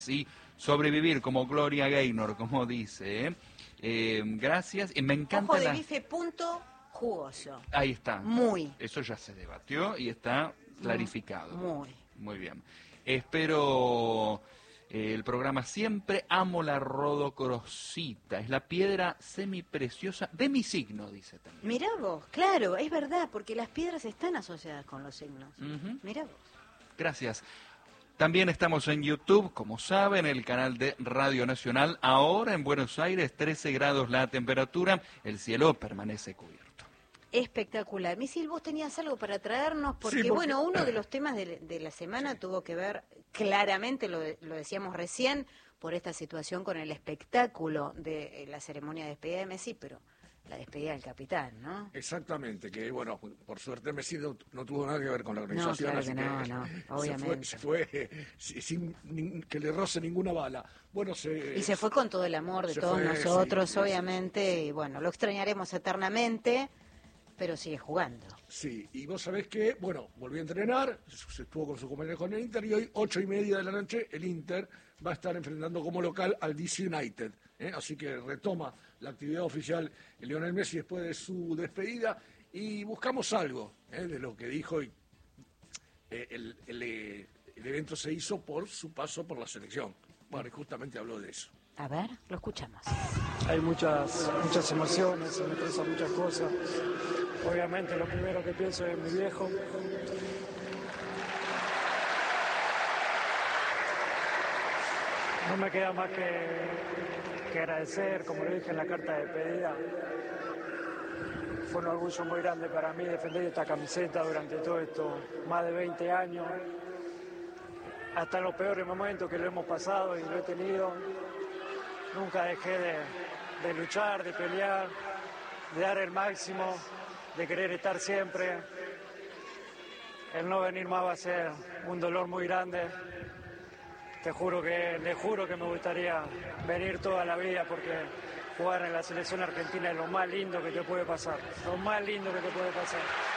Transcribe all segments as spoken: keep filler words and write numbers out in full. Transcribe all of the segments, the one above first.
y sobrevivir como Gloria Gaynor, como dice. ¿eh? Eh, gracias. Y me encanta. Ojo de la... bife punto jugoso. Ahí está. Muy. Eso ya se debatió y está clarificado. Muy. Muy bien. Espero eh, el programa Siempre amo la rodocrosita. Es la piedra semipreciosa de mi signo, dice también. Mirá vos, claro, es verdad, porque las piedras están asociadas con los signos. Uh-huh. Mirá vos. Gracias. También estamos en YouTube, como saben, el canal de Radio Nacional. Ahora en Buenos Aires, trece grados la temperatura, el cielo permanece cubierto. Espectacular. Misil, vos tenías algo para traernos, porque, sí, porque... bueno, uno de los temas de, de la semana sí. tuvo que ver claramente, lo, lo decíamos recién, por esta situación con el espectáculo de la ceremonia de despedida de Messi, pero la despedida del capitán, ¿no? Exactamente, que bueno, por suerte Messi no, no tuvo nada que ver con la organización. No, claro que no, que no, obviamente. Se fue, se fue sin, sin que le roce ninguna bala. Bueno, se, y se fue con todo el amor de todos fue, nosotros, sí, obviamente, sí. y bueno, lo extrañaremos eternamente, pero sigue jugando. Sí, y vos sabés que, bueno, volvió a entrenar, se estuvo con su compañero con el Inter, y hoy, ocho y media de la noche, el Inter va a estar enfrentando como local al D C United. ¿eh? Así que retoma la actividad oficial el Lionel Messi después de su despedida, y buscamos algo ¿eh? de lo que dijo. Y, eh, el, el, el evento se hizo por su paso por la selección. Bueno, y justamente habló de eso. A ver, lo escuchamos. Hay muchas, muchas emociones, se me expresan muchas cosas. Obviamente lo primero que pienso es en mi viejo. No me queda más que, que agradecer, como lo dije en la carta de despedida. Fue un orgullo muy grande para mí defender esta camiseta durante todo esto, más de veinte años. Hasta en los peores momentos que lo hemos pasado y lo he tenido. Nunca dejé de, de luchar, de pelear, de dar el máximo, de querer estar siempre. El no venir más va a ser un dolor muy grande. Te juro que, le juro que me gustaría venir toda la vida porque jugar en la selección argentina es lo más lindo que te puede pasar. Lo más lindo que te puede pasar.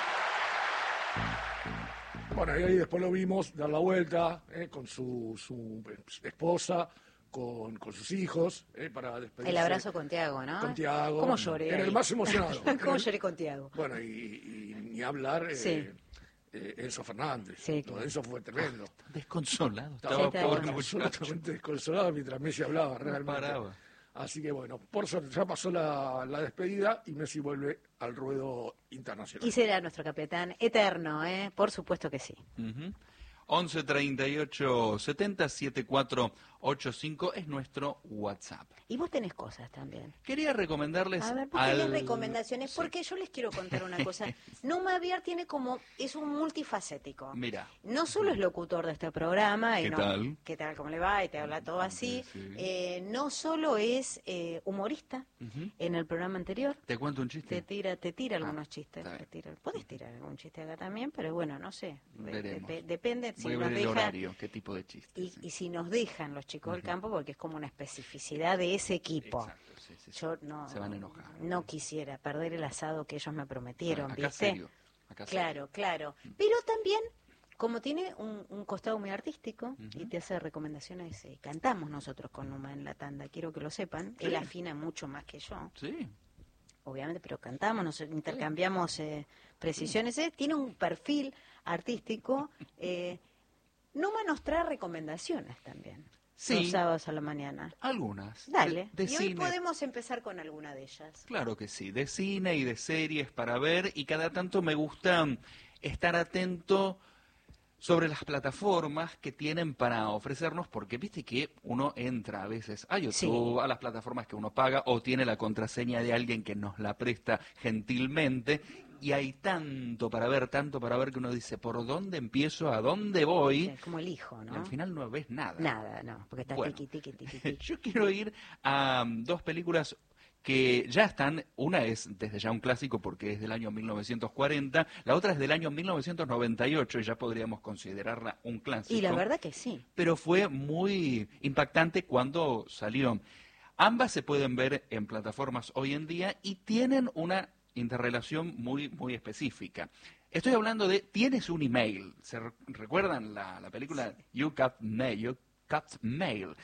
Bueno, y ahí después lo vimos dar la vuelta eh, con su, su esposa, con, con sus hijos, eh, para despedirse. El abrazo con Tiago, ¿no? Con Tiago. ¿Cómo lloré? Era ahí? el más emocionado. ¿Cómo lloré con Tiago? Bueno, y, y ni hablar eh, sí. eh, Enzo Fernández. Sí, Todo claro. eso fue tremendo. Desconsolado. Estaba, sí, estaba estaba absolutamente desconsolado mientras Messi hablaba, realmente. No paraba. Así que bueno, por suerte ya pasó la, la despedida y Messi vuelve al ruedo internacional. Y será nuestro capitán eterno, ¿eh? Por supuesto que sí. Uh-huh. once treinta y ocho setenta setenta y cuatro ochenta y cinco es nuestro WhatsApp. Y vos tenés cosas también. Quería recomendarles... A ver, vos al... tenés recomendaciones, sí. Porque yo les quiero contar una cosa. Numa Aviar tiene como, es un multifacético. Mira. No solo es locutor de este programa. ¿Qué y no, tal? ¿Qué tal? ¿Cómo le va? Y te habla todo así. Sí, sí. Eh, no solo es eh, humorista. Uh-huh. En el programa anterior. ¿Te cuento un chiste? Te tira, te tira ah, algunos chistes. Te tira. Podés tirar algún chiste acá también, pero bueno, no sé. Veremos. De, de, depende si Voy a nos ver el deja, horario, qué tipo de chistes. Y, sí. y si nos dejan los chicos uh-huh. del campo, porque es como una especificidad de ese equipo. Exacto, sí, sí, sí. Yo no, se van a enojar. No quisiera perder el asado que ellos me prometieron, acá ¿viste? Serio. Acá claro, serio. claro. Pero también, como tiene un, un costado muy artístico uh-huh. y te hace recomendaciones, eh, cantamos nosotros con Numa en la tanda, quiero que lo sepan. Sí. Él afina mucho más que yo. Sí. Obviamente, pero cantamos, nos intercambiamos eh, precisiones. Eh, tiene un perfil artístico. Eh, Numa nos trae recomendaciones también. Sí. Los sábados a la mañana. Algunas. Dale. De, de y cine. hoy podemos empezar con alguna de ellas. Claro que sí. De cine y de series para ver. Y cada tanto me gusta estar atento sobre las plataformas que tienen para ofrecernos, porque viste que uno entra a veces a YouTube, sí. a las plataformas que uno paga, o tiene la contraseña de alguien que nos la presta gentilmente, y hay tanto para ver, tanto para ver, que uno dice, ¿por dónde empiezo? ¿A dónde voy? Sí, como el hijo, ¿no? Y al final no ves nada. Nada, no, porque está bueno, tiqui, tiqui, tiqui, tiqui. Yo quiero ir a um, dos películas que ya están, una es desde ya un clásico porque es del año mil novecientos cuarenta, la otra es del año mil novecientos noventa y ocho y ya podríamos considerarla un clásico. Y la verdad que sí. Pero fue muy impactante cuando salió. Ambas se pueden ver en plataformas hoy en día y tienen una interrelación muy, muy específica. Estoy hablando de Tienes un email. ¿Se recuerdan la, la película sí. You Got Mail? You Cut Mail.